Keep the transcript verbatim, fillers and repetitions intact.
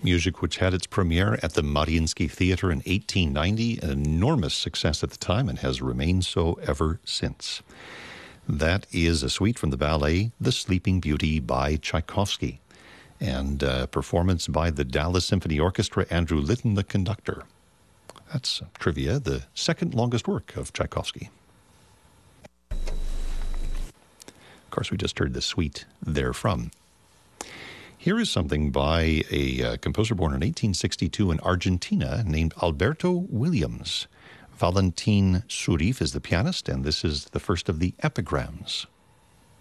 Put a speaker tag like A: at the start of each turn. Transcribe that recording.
A: Music which had its premiere at the Mariinsky Theater in eighteen ninety, an enormous success at the time and has remained so ever since. That is a suite from the ballet The Sleeping Beauty by Tchaikovsky, and a performance by the Dallas Symphony Orchestra, Andrew Litton, the conductor. That's trivia, the second longest work of Tchaikovsky. Of course, we just heard the suite therefrom. Here is something by a uh, composer born in eighteen sixty-two in Argentina named Alberto Williams. Valentin Surif is the pianist, and this is the first of the epigrams.